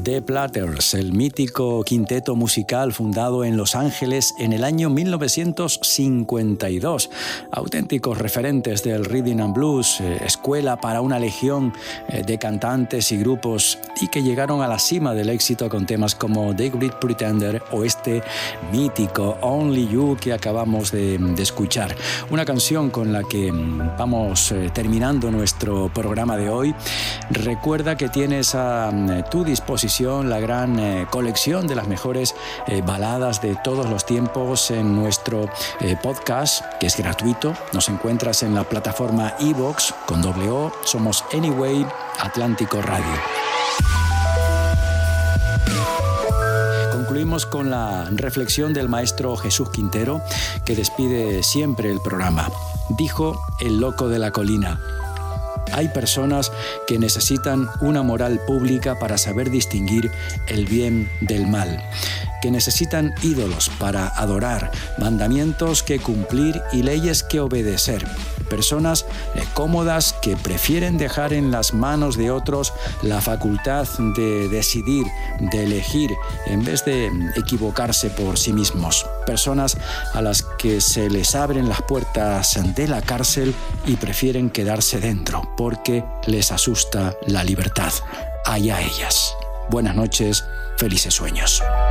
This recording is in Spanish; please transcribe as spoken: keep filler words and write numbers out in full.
The Platters, el mítico quinteto musical fundado en Los Ángeles en el año mil novecientos cincuenta y dos. Auténticos referentes del rhythm and blues, eh, escuela para una legión eh, de cantantes y grupos, y que llegaron a la cima del éxito con temas como The Great Pretender o este mítico Only You que acabamos de, de escuchar. Una canción con la que vamos eh, terminando nuestro programa de hoy. Recuerda que tienes a eh, tu disposición la gran eh, colección de las mejores eh, baladas de todos los tiempos en nuestro eh, podcast, que es gratuito. Nos encuentras en la plataforma iVoox con doble O. Somos Anyway Atlántico Radio. Concluimos con la reflexión del maestro Jesús Quintero, que despide siempre el programa. Dijo el loco de la colina: hay personas que necesitan una moral pública para saber distinguir el bien del mal, que necesitan ídolos para adorar, mandamientos que cumplir y leyes que obedecer. Personas eh, cómodas que prefieren dejar en las manos de otros la facultad de decidir, de elegir, en vez de equivocarse por sí mismos. Personas a las que se les abren las puertas de la cárcel y prefieren quedarse dentro porque les asusta la libertad. Allá ellas. Buenas noches, felices sueños.